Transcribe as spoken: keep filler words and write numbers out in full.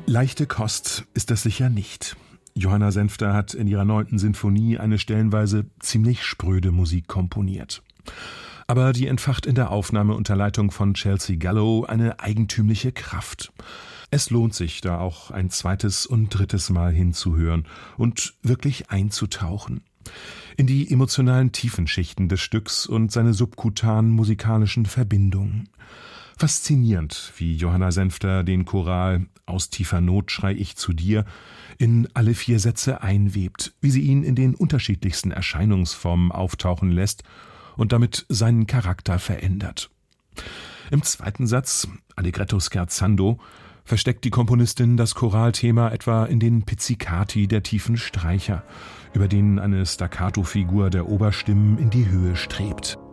Leichte Kost ist das sicher nicht. Johanna Senfter hat in ihrer neunten Sinfonie eine stellenweise ziemlich spröde Musik komponiert. Aber die entfacht in der Aufnahme unter Leitung von Chelsea Gallo eine eigentümliche Kraft. Es lohnt sich, da auch ein zweites und drittes Mal hinzuhören und wirklich einzutauchen. In die emotionalen Tiefenschichten des Stücks und seine subkutanen musikalischen Verbindungen. Faszinierend, wie Johanna Senfter den Choral »Aus tiefer Not schrei ich zu dir« in alle vier Sätze einwebt, wie sie ihn in den unterschiedlichsten Erscheinungsformen auftauchen lässt und damit seinen Charakter verändert. Im zweiten Satz, Allegretto scherzando, versteckt die Komponistin das Choralthema etwa in den Pizzicati der tiefen Streicher, über denen eine Staccato-Figur der Oberstimmen in die Höhe strebt.